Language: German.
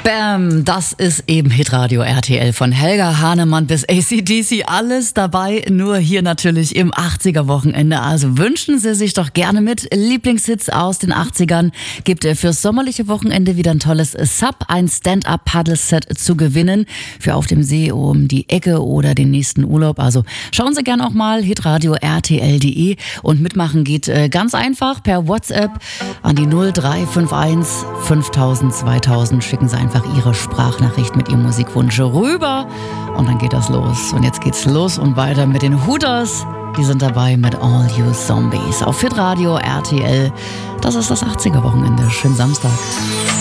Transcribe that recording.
Bam, das ist eben Hitradio RTL von Helga Hahnemann bis AC/DC. Alles dabei, nur hier natürlich im 80er-Wochenende. Also wünschen Sie sich doch gerne mit Lieblingshits aus den 80ern. Gibt fürs sommerliche Wochenende wieder ein tolles Sub, ein Stand-Up-Paddle-Set zu gewinnen für auf dem See um die Ecke oder den nächsten Urlaub. Also schauen Sie gerne auch mal hitradio rtl.de und mitmachen geht ganz einfach per WhatsApp an die 0351 5000 2000. Schicken Sie einfach Ihre Sprachnachricht mit Ihrem Musikwunsch rüber und dann geht das los. Und jetzt geht's los und weiter mit den Hooters. Die sind dabei mit All You Zombies auf Hitradio RTL. Das ist das 80er-Wochenende. Schönen Samstag.